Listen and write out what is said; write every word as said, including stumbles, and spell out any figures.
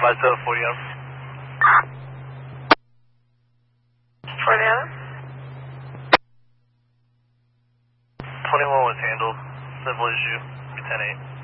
five seven forty M. forty M? twenty-one was handled. Civil issue. ten eight.